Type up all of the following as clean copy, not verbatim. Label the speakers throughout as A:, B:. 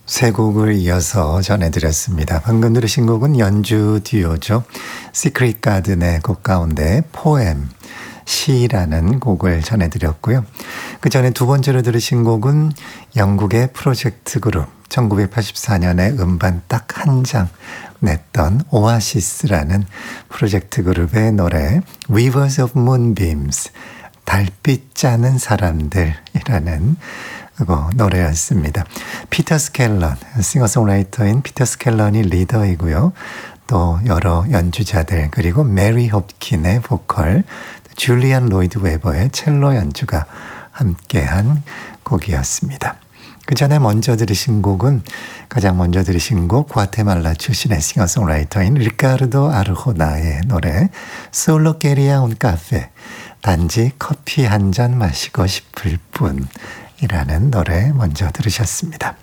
A: 세 곡을 이어서 전해드렸습니다. 방금 들으신 곡은 연주 듀오죠. 시크릿 가든의 곡 가운데 포엠, 시라는 곡을 전해드렸고요. 그 전에 두 번째로 들으신 곡은 영국의 프로젝트 그룹 1984년에 음반 딱 한 장 냈던 오아시스라는 프로젝트 그룹의 노래 Weavers of Moonbeams, 달빛 짜는 사람들이라는 노래였습니다. 피터 스켈런, 싱어송라이터인 피터 스켈런이 리더이고요. 또 여러 연주자들 그리고 메리 홉킨의 보컬, 줄리안 로이드 웨버의 첼로 연주가 함께한 곡이었습니다. 그 전에 가장 먼저 들으신 곡 과테말라 출신의 싱어송라이터인 리카르도 아르호나의 노래 솔로 깨리아 운 카페, 단지 커피 한 잔 마시고 싶을 뿐 이라는 노래 먼저 들으셨습니다.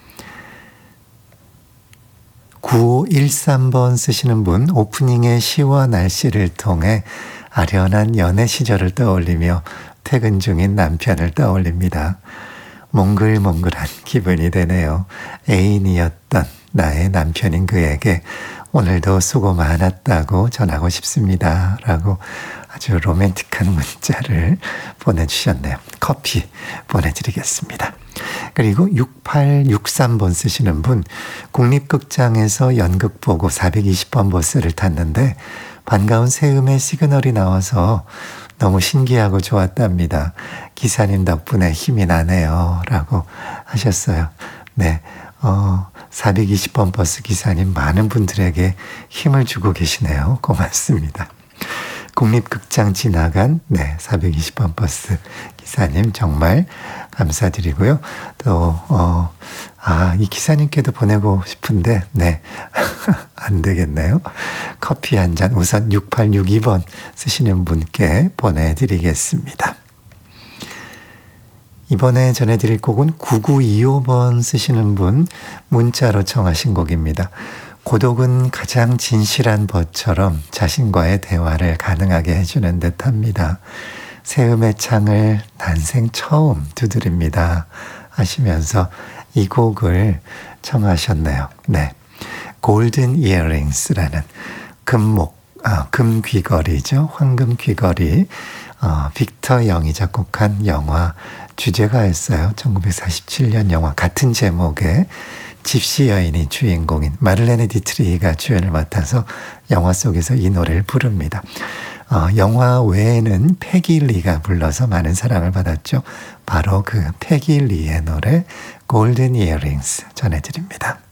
A: 9513번 쓰시는 분, 오프닝의 시와 날씨를 통해 아련한 연애 시절을 떠올리며 퇴근 중인 남편을 떠올립니다. 몽글몽글한 기분이 되네요. 애인이었던 나의 남편인 그에게 오늘도 수고 많았다고 전하고 싶습니다. 라고 아주 로맨틱한 문자를 보내주셨네요. 커피 보내드리겠습니다. 그리고 6863번 쓰시는 분, 국립극장에서 연극 보고 420번 버스를 탔는데 반가운 새음의 시그널이 나와서 너무 신기하고 좋았답니다. 기사님 덕분에 힘이 나네요. 라고 하셨어요. 네. 420번 버스 기사님 많은 분들에게 힘을 주고 계시네요. 고맙습니다. 국립극장 지나간 420번 버스 기사님 정말 감사드리고요. 또 이 기사님께도 보내고 싶은데 안 되겠네요. 커피 한 잔 우선 6862번 쓰시는 분께 보내드리겠습니다. 이번에 전해드릴 곡은 9925번 쓰시는 분 문자로 청하신 곡입니다. 고독은 가장 진실한 벗처럼 자신과의 대화를 가능하게 해주는 듯합니다. 새음의 창을 난생 처음 두드립니다 하시면서 이 곡을 청하셨네요. 네, 골든 이어링스라는 금 귀걸이죠. 황금 귀걸이. 빅터 영이 작곡한 영화 주제가였어요. 1947년 영화 같은 제목의 집시 여인이 주인공인 마를레네 디트리히가 주연을 맡아서 영화 속에서 이 노래를 부릅니다. 영화 외에는 패기 리가 불러서 많은 사랑을 받았죠. 바로 그 패기 리의 노래 골든 이어링스 전해드립니다.